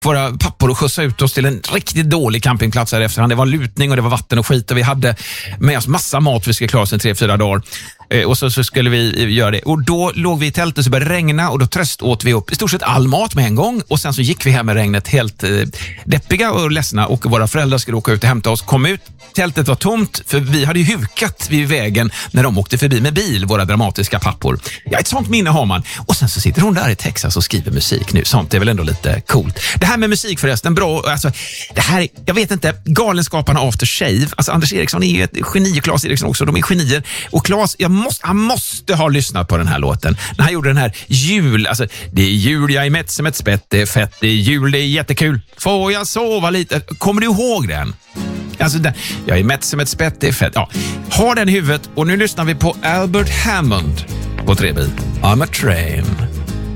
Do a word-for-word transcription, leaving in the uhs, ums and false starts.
våra pappor och skjutsa ut oss till en riktigt dålig campingplats här efterhand. Det var lutning och det var vatten och skit och vi hade med oss massa mat vi skulle klara oss en tre, fyra dagar. Eh, och så, så skulle vi göra det. Och då låg vi i tältet och så började regna och då tröst åt vi upp i stort sett all mat med en gång. Och sen så gick vi hem med regnet helt eh, deppiga och ledsna och våra föräldrar skulle åka ut och hämta oss. Kom ut, tältet var tomt för vi hade ju hukat vid vägen när de åkte förbi med bil, våra dramatiska pappor. Ja, ett sånt minne har man. Och sen så sitter hon där i Texas och skriver musik nu. Sånt är väl ändå lite coolt. Det här med musik förresten, bra. Alltså, det här, jag vet inte, Galenskaparna After Shave. Alltså Anders Eriksson är ju ett geni, Claes Eriksson också, de är genier. Och Claes, jag måste, han måste ha lyssnat på den här låten. När han gjorde den här jul, alltså det är jul, jag är mätt som ett spett, det är fett, det är jul, det är jättekul. Får jag sova lite? Kommer du ihåg den? Alltså den, jag är mätt som ett spett, det är fett. Ja, har den i huvudet och nu lyssnar vi på Albert Hammond på tre bit. I'm a train.